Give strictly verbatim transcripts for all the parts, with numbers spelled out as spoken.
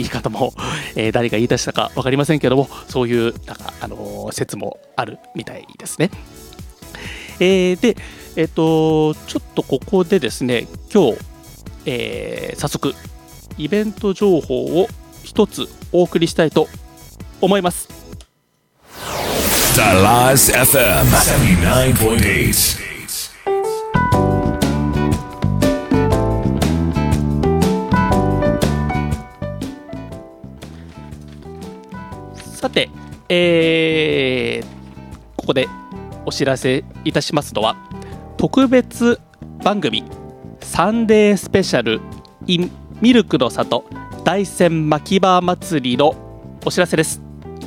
言い方も、えー、誰が言い出したか分かりませんけども、そういうなんか、あのー、説もあるみたいですね。えー、で、えーと、ちょっとここでですね、今日、えー、早速イベント情報を一つお送りしたいと思います。 ダラス エフエム セブンティナインポイントエイト。 さて、えー、ここでお知らせいたしますのは、特別番組サンデースペシャル in ミルクの里大山牧場祭りのお知らせです。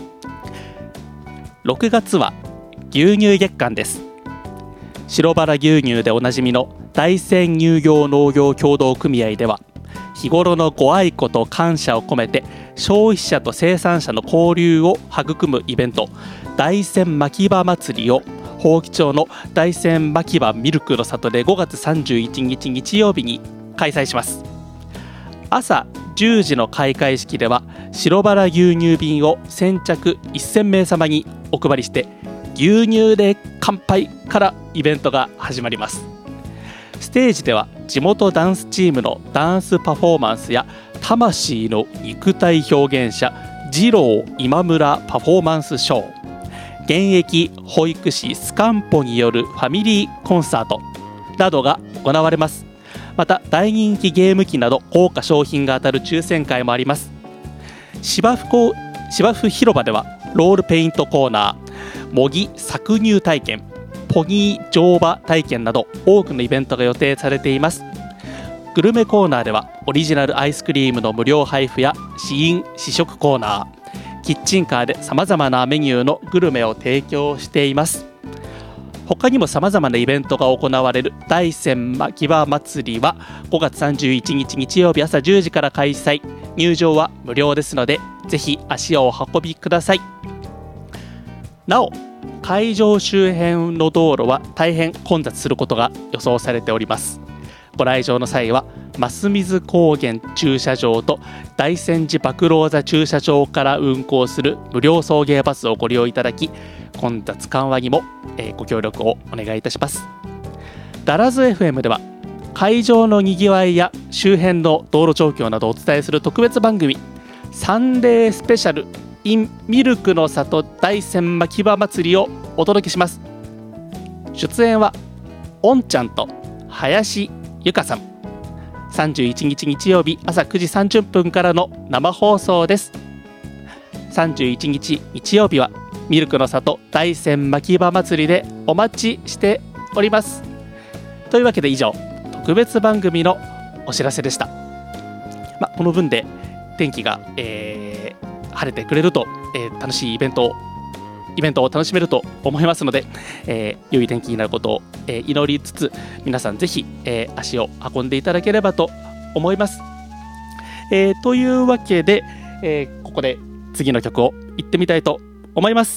ろくがつは牛乳月間です。白バラ牛乳でおなじみの大山乳業農業協同組合では、日頃のご愛顧と感謝を込めて消費者と生産者の交流を育むイベント、大山牧場祭りを伯耆町の大山牧場ミルクの里でごがつさんじゅういちにち日曜日に開催します。朝じゅうじの開会式では、白バラ牛乳瓶を先着せんめい様にお配りして、牛乳で乾杯からイベントが始まります。ステージでは地元ダンスチームのダンスパフォーマンスや、魂の肉体表現者二郎今村パフォーマンスショー、現役保育士スカンポによるファミリーコンサートなどが行われます。また大人気ゲーム機など豪華商品が当たる抽選会もあります。芝生こ芝生広場ではロールペイントコーナー、模擬搾乳体験、ポニー乗馬体験など多くのイベントが予定されています。グルメコーナーではオリジナルアイスクリームの無料配布や試飲試食コーナー、キッチンカーでさまざまなメニューのグルメを提供しています。他にもさまざまなイベントが行われる大山牧場祭りはごがつさんじゅういちにち日曜日朝じゅうじから開催。入場は無料ですので、ぜひ足をお運びください。なお、会場周辺の道路は大変混雑することが予想されております。ご来場の際は増水高原駐車場と大山寺麦老座駐車場から運行する無料送迎バスをご利用いただき、混雑緩和にも、えー、ご協力をお願いいたします。ダラズ エフエム では会場のにぎわいや周辺の道路状況などをお伝えする特別番組、サンデースペシャル in ミルクの里大山牧場祭りをお届けします。出演はおんちゃんと林ゆかさん。さんじゅういちにち日曜日朝くじさんじゅっぷんからの生放送です。さんじゅういちにち日曜日はミルクの里大山牧場祭りでお待ちしております。というわけで以上、特別番組のお知らせでした。ま、この分で天気が、えー、晴れてくれると、えー、楽しいイベントをイベントを楽しめると思いますので、えー、良い天気になることを、えー、祈りつつ、皆さんぜひ、えー、足を運んでいただければと思います。えー、というわけで、えー、ここで次の曲を行ってみたいと思います。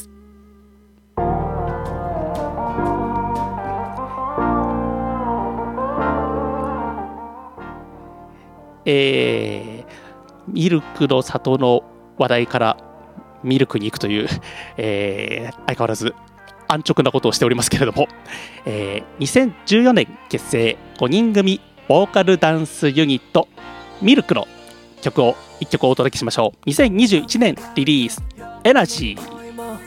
えー、ミルクの里の話題からミルクに行くという、えー、相変わらず安直なことをしておりますけれども、えー、にせんじゅうよねん結成ごにん組ボーカルダンスユニットミルクの曲をいっきょくお届けしましょう。にせんにじゅういちねんリリースエナジー。